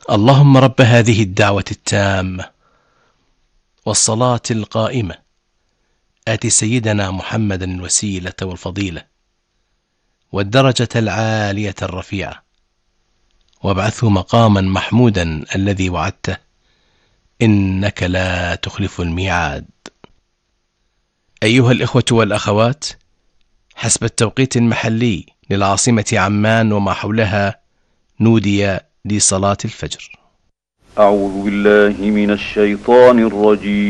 اللهم رب هذه الدعوة التامة والصلاة القائمة آت سيدنا محمدا الوسيلة والفضيلة والدرجة العالية الرفيعة وابعثه مقاما محمودا الذي وعدته إنك لا تخلف الميعاد. أيها الإخوة والأخوات، حسب التوقيت المحلي للعاصمة عمان وما حولها نودي لصلاة الفجر. أعوذ بالله من الشيطان الرجيم.